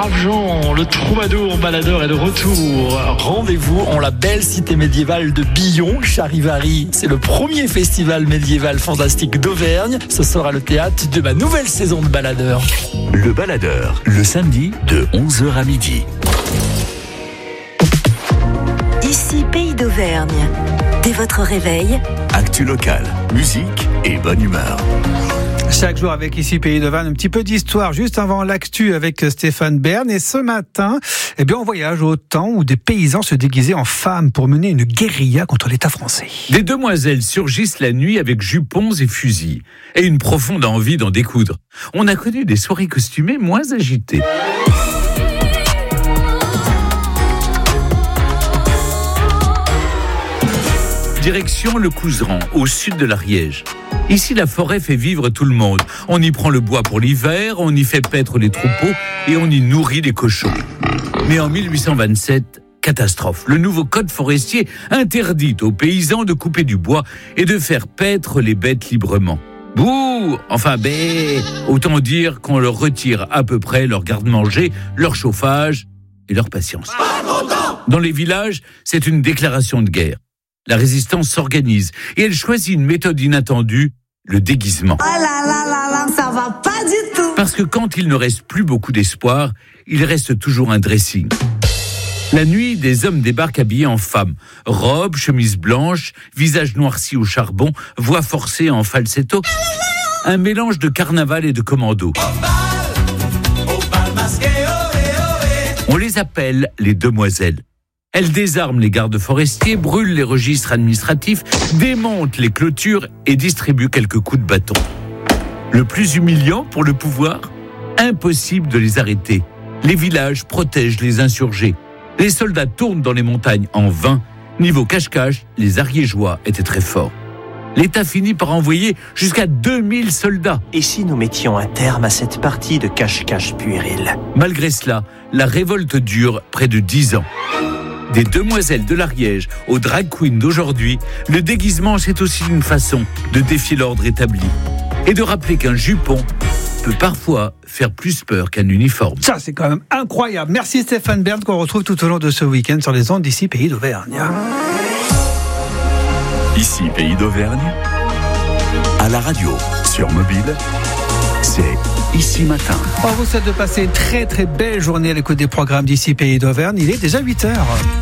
braves gens, le troubadour baladeur est de retour. Rendez-vous en la belle cité médiévale de Billon, Charivari. C'est le premier festival médiéval fantastique d'Auvergne. Ce sera le théâtre de ma nouvelle saison de baladeur. Le baladeur, le samedi de 11h à midi. Ici Pays d'Auvergne. Dès votre réveil, Actu locale, musique et bonne humeur. Chaque jour avec Ici Pays d'Auvergne, un petit peu d'histoire juste avant l'actu avec Stéphane Bern. Et ce matin, on voyage au temps où des paysans se déguisaient en femmes pour mener une guérilla contre l'État français. Des demoiselles surgissent la nuit avec jupons et fusils et une profonde envie d'en découdre. On a connu des soirées costumées moins agitées. Direction le Couserans, au sud de l'Ariège. Ici, la forêt fait vivre tout le monde. On y prend le bois pour l'hiver, on y fait paître les troupeaux et on y nourrit les cochons. Mais en 1827, catastrophe. Le nouveau code forestier interdit aux paysans de couper du bois et de faire paître les bêtes librement. Bouh! Enfin, autant dire qu'on leur retire à peu près leur garde-manger, leur chauffage et leur patience. Dans les villages, c'est une déclaration de guerre. La résistance s'organise et elle choisit une méthode inattendue, le déguisement. Oh là, ça va pas du tout. Parce que quand il ne reste plus beaucoup d'espoir, il reste toujours un dressing. La nuit, des hommes débarquent habillés en femmes. Robes, chemises blanches, visage noirci au charbon, voix forcée en falsetto. Un mélange de carnaval et de commando. On les appelle les demoiselles. Elles désarment les gardes forestiers, brûlent les registres administratifs, démontent les clôtures et distribuent quelques coups de bâton. Le plus humiliant pour le pouvoir, impossible de les arrêter. Les villages protègent les insurgés. Les soldats tournent dans les montagnes en vain. Niveau cache-cache, les Ariégeois étaient très forts. L'État finit par envoyer jusqu'à 2000 soldats. Et si nous mettions un terme à cette partie de cache-cache puéril ? Malgré cela, la révolte dure près de 10 ans. Des demoiselles de l'Ariège aux drag queens d'aujourd'hui, le déguisement, c'est aussi une façon de défier l'ordre établi et de rappeler qu'un jupon peut parfois faire plus peur qu'un uniforme. Ça, c'est quand même incroyable. Merci Stéphane Bern qu'on retrouve tout au long de ce week-end sur les ondes d'Ici Pays d'Auvergne. Ici Pays d'Auvergne, à la radio, sur mobile, c'est Ici Matin. On vous souhaite de passer une très très belle journée à l'écoute des programmes d'Ici Pays d'Auvergne. Il est déjà 8h.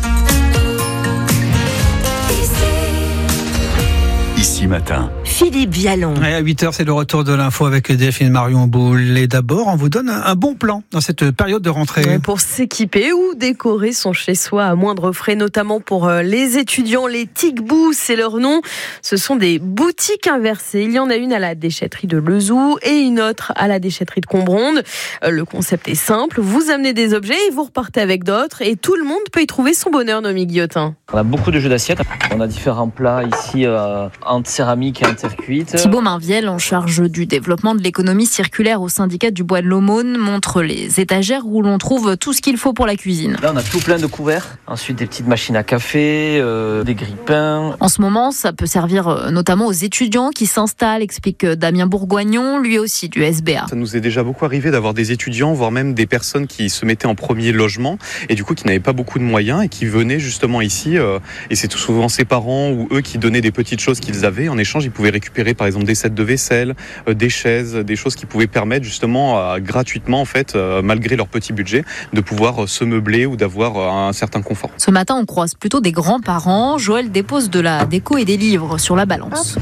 Ici Matin. Philippe Vialon. Et à 8h, c'est le retour de l'info avec Delphine Marion Boule. Et d'abord, on vous donne un bon plan dans cette période de rentrée. Pour s'équiper ou décorer son chez-soi à moindre frais, notamment pour les étudiants. Les Tic-Bous, c'est leur nom. Ce sont des boutiques inversées. Il y en a une à la déchetterie de Lezoux et une autre à la déchetterie de Combronde. Le concept est simple. Vous amenez des objets et vous repartez avec d'autres. Et tout le monde peut y trouver son bonheur, Noémie Guillotin. On a beaucoup de jeux d'assiettes. On a différents plats ici en céramique et en terre cuite. Thibaut Marviel, en charge du développement de l'économie circulaire au syndicat du Bois de l'Aumône, montre les étagères où l'on trouve tout ce qu'il faut pour la cuisine. Là, on a tout plein de couverts. Ensuite, des petites machines à café, des grille-pains. En ce moment, ça peut servir notamment aux étudiants qui s'installent, explique Damien Bourgoignon, lui aussi du SBA. Ça nous est déjà beaucoup arrivé d'avoir des étudiants, voire même des personnes qui se mettaient en premier logement et du coup qui n'avaient pas beaucoup de moyens et qui venaient justement ici. Et c'est tout souvent ses parents ou eux qui donnaient des petites choses qu'ils avaient. En échange, ils pouvaient récupérer par exemple des sets de vaisselle, des chaises, des choses qui pouvaient permettre justement gratuitement en fait, malgré leur petit budget, de pouvoir se meubler ou d'avoir un certain confort. Ce matin, on croise plutôt des grands-parents. Joël dépose de la déco et des livres sur la balance.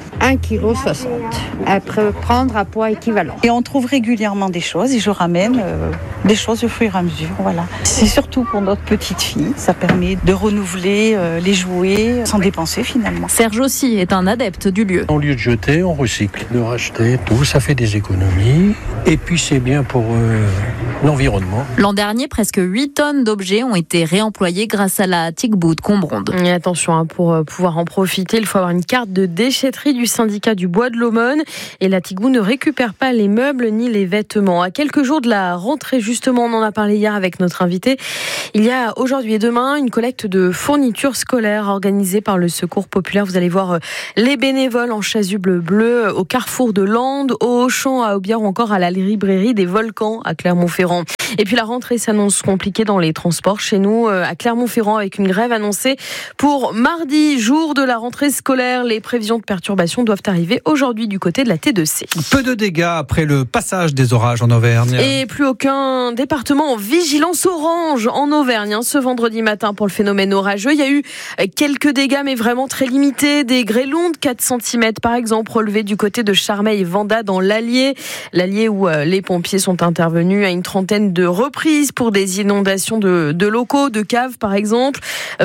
1,60 kg, à prendre à poids équivalent. Et on trouve régulièrement des choses et je ramène des choses au fur et à mesure. Voilà. C'est surtout pour notre petite fille, ça permet de renouveler les jouets sans dépenser finalement. Serge aussi est un adepte du lieu. Au lieu de jeter, on recycle, de racheter, tout, ça fait des économies et puis c'est bien pour l'environnement. L'an dernier, presque 8 tonnes d'objets ont été réemployés grâce à la Tic-Bou de Combronde. Et attention, pour pouvoir en profiter, il faut avoir une carte de déchetterie du syndicat du Bois de l'Aumône. Et la Tic-Bou ne récupère pas les meubles ni les vêtements. À quelques jours de la rentrée, justement, on en a parlé hier avec notre invité. Il y a aujourd'hui et demain une collecte de fournitures scolaires organisée par le Secours populaire. Vous allez voir les bénévoles en chasuble bleu au Carrefour de Landes, au Auchan à Aubière ou encore à la librairie des Volcans à Clermont-Ferrand. Et puis la rentrée s'annonce compliquée dans les transports chez nous, à Clermont-Ferrand, avec une grève annoncée pour mardi, jour de la rentrée scolaire. Les prévisions de perturbations doivent arriver aujourd'hui du côté de la T2C. Peu de dégâts après le passage des orages en Auvergne. Et plus aucun département en vigilance orange en Auvergne ce vendredi matin pour le phénomène orageux. Il y a eu quelques dégâts, mais vraiment très limités. Des grêlons de 4 cm, par exemple, relevés du côté de Charmeil-Vendat dans l'Allier. L'Allier où les pompiers sont intervenus à une trentaine de reprises pour des inondations de locaux, de caves, par exemple.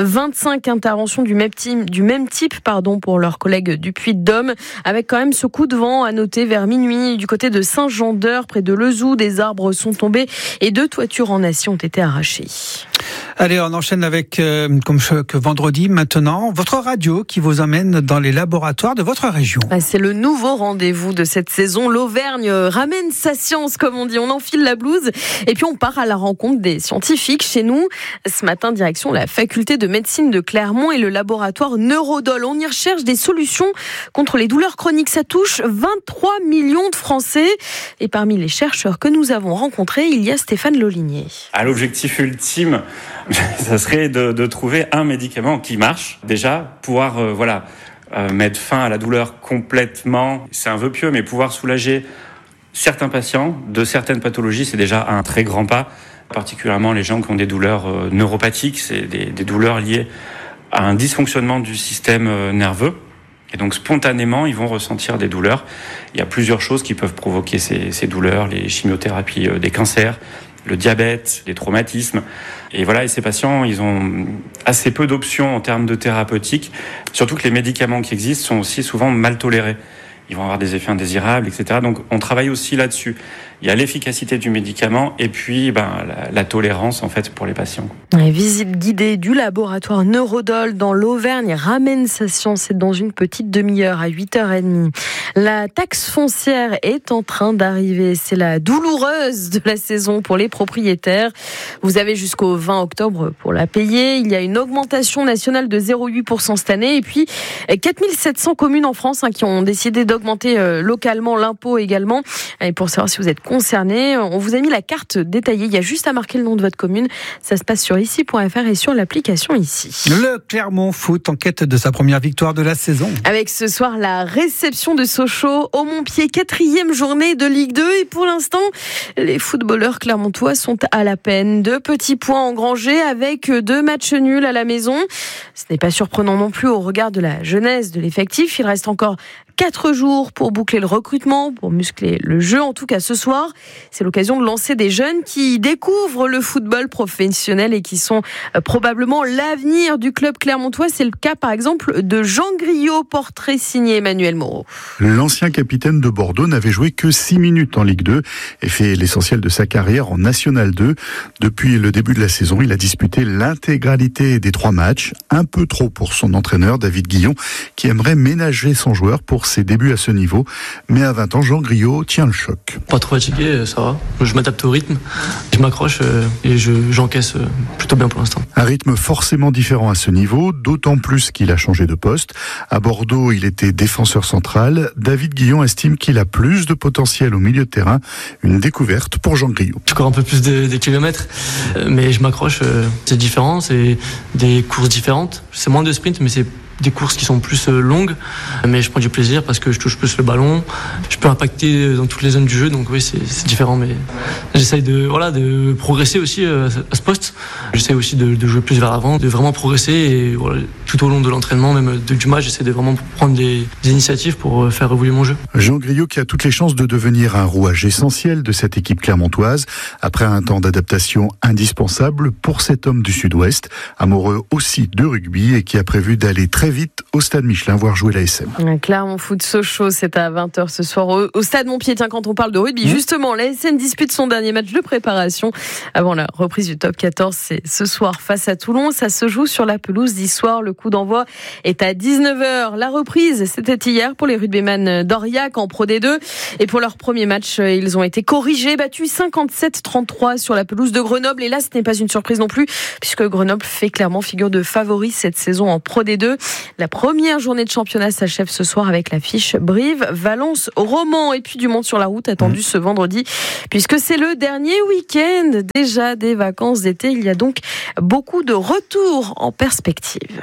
25 interventions du même type, pour leurs collègues du Puy-de-Dôme, avec quand même ce coup de vent à noter vers minuit du côté de Saint-Jean-d'Eure, près de Lezoux. Des arbres sont tombés et 2 toitures en acier ont été arrachées. Allez, on enchaîne avec, comme chaque vendredi maintenant, votre radio qui vous emmène dans les laboratoires de votre région. C'est le nouveau rendez-vous de cette saison. L'Auvergne ramène sa science, comme on dit. On enfile la blouse et puis on part à la rencontre des scientifiques chez nous. Ce matin, direction la faculté de médecine de Clermont et le laboratoire Neurodol. On y recherche des solutions contre les douleurs chroniques. Ça touche 23 millions de Français. Et parmi les chercheurs que nous avons rencontrés, il y a Stéphane Lolinier. L'objectif ultime, ça serait de trouver un médicament qui marche. Déjà, pouvoir mettre fin à la douleur complètement, c'est un vœu pieux, mais pouvoir soulager certains patients de certaines pathologies, c'est déjà un très grand pas. Particulièrement les gens qui ont des douleurs neuropathiques, c'est des douleurs liées à un dysfonctionnement du système nerveux. Et donc spontanément, ils vont ressentir des douleurs. Il y a plusieurs choses qui peuvent provoquer ces douleurs, les chimiothérapies des cancers, le diabète, les traumatismes. Et ces patients, ils ont assez peu d'options en termes de thérapeutique, surtout que les médicaments qui existent sont aussi souvent mal tolérés. Ils vont avoir des effets indésirables, etc. Donc on travaille aussi là-dessus. Il y a l'efficacité du médicament et puis la tolérance en fait pour les patients. Visite guidée du laboratoire Neurodol dans l'Auvergne ramène sa science. C'est dans une petite demi-heure à 8h30. La taxe foncière est en train d'arriver. C'est la douloureuse de la saison pour les propriétaires. Vous avez jusqu'au 20 octobre pour la payer. Il y a une augmentation nationale de 0,8% cette année. Et puis 4700 communes en France qui ont décidé d'augmenter localement l'impôt également. Et pour savoir si vous êtes concerné, on vous a mis la carte détaillée. Il y a juste à marquer le nom de votre commune. Ça se passe sur ici.fr et sur l'application Ici. Le Clermont Foot en quête de sa première victoire de la saison. Avec ce soir la réception de Sochaux au Montpied, 4e journée de Ligue 2. Et pour l'instant, les footballeurs clermontois sont à la peine. 2 petits points engrangés avec 2 matchs nuls à la maison. Ce n'est pas surprenant non plus au regard de la jeunesse de l'effectif. Il reste encore 4 jours pour boucler le recrutement, pour muscler le jeu. En tout cas, ce soir, c'est l'occasion de lancer des jeunes qui découvrent le football professionnel et qui sont probablement l'avenir du club clermontois. C'est le cas, par exemple, de Jean Griot, portrait signé Emmanuel Moreau. L'ancien capitaine de Bordeaux n'avait joué que 6 minutes en Ligue 2 et fait l'essentiel de sa carrière en National 2. Depuis le début de la saison, il a disputé l'intégralité des 3 matchs. Un peu trop pour son entraîneur, David Guillon, qui aimerait ménager son joueur pour ses débuts à ce niveau. Mais à 20 ans, Jean Griot tient le choc. Pas trop fatigué, ça va. Je m'adapte au rythme, je m'accroche et j'encaisse plutôt bien pour l'instant. Un rythme forcément différent à ce niveau, d'autant plus qu'il a changé de poste. À Bordeaux, il était défenseur central. David Guillon estime qu'il a plus de potentiel au milieu de terrain. Une découverte pour Jean Griot. Je cours un peu plus des kilomètres, mais je m'accroche. C'est différent, c'est des courses différentes. C'est moins de sprint, mais c'est des courses qui sont plus longues, mais je prends du plaisir parce que je touche plus le ballon, je peux impacter dans toutes les zones du jeu, donc oui c'est différent, mais j'essaye de progresser aussi à ce poste. J'essaye aussi de jouer plus vers l'avant, de vraiment progresser et tout au long de l'entraînement, même du match, j'essaie de vraiment prendre des initiatives pour faire évoluer mon jeu. Jean Griot qui a toutes les chances de devenir un rouage essentiel de cette équipe clermontoise après un temps d'adaptation indispensable pour cet homme du Sud-Ouest, amoureux aussi de rugby et qui a prévu d'aller très vite au stade Michelin voir jouer l'ASM. Clermont Foot Sochaux, c'est à 20h ce soir au stade Montpied. Tiens, quand on parle de rugby, justement, l'ASM dispute son dernier match de préparation avant la reprise du top 14. C'est ce soir face à Toulon. Ça se joue sur la pelouse d'Issoire. Le coup d'envoi est à 19h. La reprise, c'était hier pour les rugbyman d'Aurillac en Pro D2. Et pour leur premier match, ils ont été corrigés, battus 57-33 sur la pelouse de Grenoble. Et là, ce n'est pas une surprise non plus, puisque Grenoble fait clairement figure de favori cette saison en Pro D2. La première journée de championnat s'achève ce soir avec l'affiche Brive-Valence-Romans. Et puis du monde sur la route attendu ce vendredi, puisque c'est le dernier week-end déjà des vacances d'été. Il y a donc beaucoup de retours en perspective.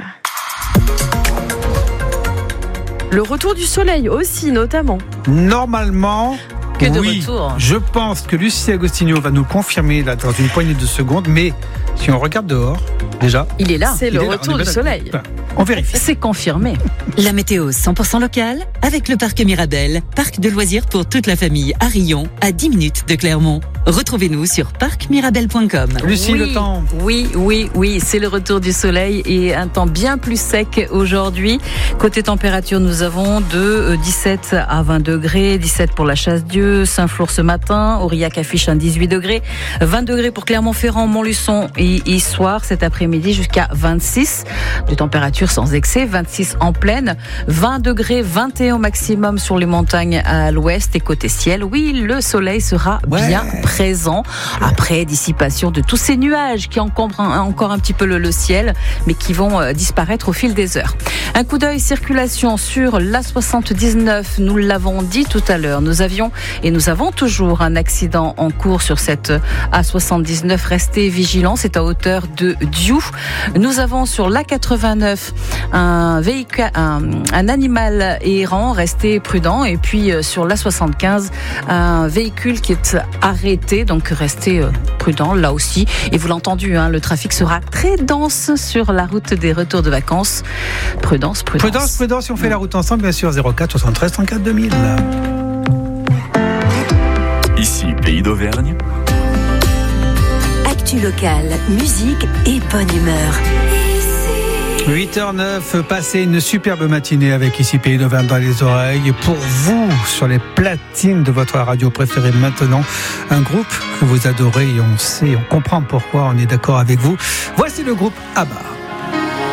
Le retour du soleil aussi, notamment. Normalement, que de oui, retour. Je pense que Lucie Agostinho va nous confirmer là, dans une poignée de secondes, mais si on regarde dehors, déjà... Il est là. C'est le retour du soleil. On vérifie. C'est confirmé. La météo 100% locale avec le parc Mirabel, parc de loisirs pour toute la famille à Rion, à 10 minutes de Clermont. Retrouvez-nous sur parcmirabel.com. Lucie, le temps. Oui, c'est le retour du soleil et un temps bien plus sec aujourd'hui. Côté température, nous avons de 17 à 20 degrés, 17 pour la Chasse-Dieu, Saint-Flour ce matin, Aurillac affiche un 18 degrés, 20 degrés pour Clermont-Ferrand, Montluçon et Issoire cet après-midi jusqu'à 26 de température sans excès, 26 en plaine, 20 degrés, 21 au maximum sur les montagnes à l'ouest et côté ciel. Oui, le soleil sera bien présent après dissipation de tous ces nuages qui encombrent encore un petit peu le ciel, mais qui vont disparaître au fil des heures. Un coup d'œil circulation sur l'A79, nous l'avons dit tout à l'heure, nous avions et nous avons toujours un accident en cours sur cette A79, restez vigilants, c'est à hauteur de Diou. Nous avons sur l'A89 un véhicule, un animal errant, restez prudents, et puis sur l'A75 un véhicule qui est arrêté, donc restez prudents là aussi, et vous l'avez entendu, le trafic sera très dense sur la route des retours de vacances. Prudence, si on fait la route ensemble, bien sûr. 04 73 34 2000. Ici, Pays d'Auvergne. Actu locale, musique et bonne humeur. 8h09, passez une superbe matinée avec ici Pays d'Auvergne dans les oreilles. Pour vous, sur les platines de votre radio préférée maintenant, un groupe que vous adorez et on sait, on comprend pourquoi, on est d'accord avec vous. Voici le groupe ABBA.